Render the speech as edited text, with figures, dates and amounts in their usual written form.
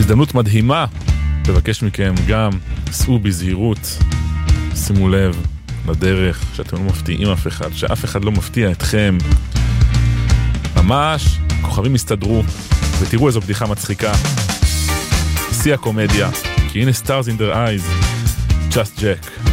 הזדמנות מדהימה, לבקש מכם גם, סעו בזהירות, שימו לב לדרך, שאתם לא מפתיעים אף אחד, שאף אחד לא מפתיע אתכם. ממש, כוכבים הסתדרו, ותראו איזו בדיחה מצחיקה. שיא הקומדיה, כי הנה stars in their eyes, just Jack.